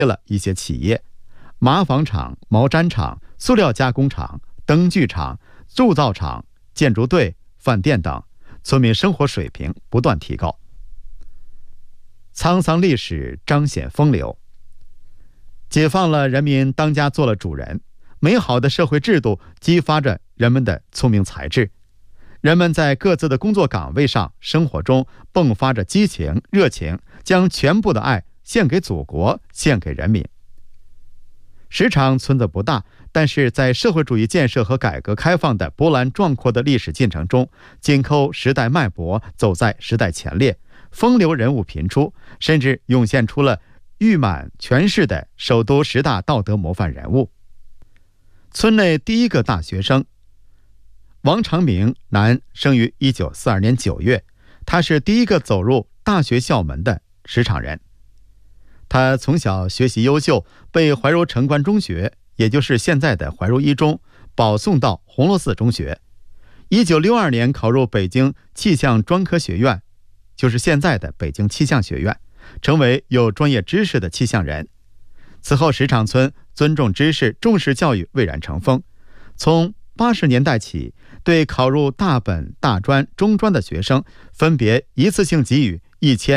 了一些企业，麻纺厂、毛毡厂、塑料加工厂、灯具厂、铸造厂、建筑队、饭店等，村民生活水平不断提高。沧桑历史彰显风流，解放了人民当家做了主人，美好的社会制度激发着人们的聪明才智，人们在各自的工作岗位上、生活中迸发着激情、热情，将全部的爱献给祖国，献给人民。石场村子不大，但是在社会主义建设和改革开放的波澜壮阔的历史进程中，紧扣时代脉搏，走在时代前列，风流人物频出，甚至涌现出了誉满全市的首都10大道德模范人物。村内第一个大学生王长明，男，生于1942年9月，他是第一个走入大学校门的石场人。他从小学习优秀，被怀柔城关中学，也就是现在的怀柔一中，保送到红螺寺中学。1962年考入北京气象专科学院，就是现在的北京气象学院，成为有专业知识的气象人。此后石场村尊重知识、重视教育蔚然成风，从80年代起，对考入大本、大专、中专的学生分别一次性给予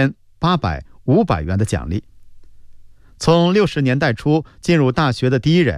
1000、800、500元的奖励。从60年代初进入大学的第一人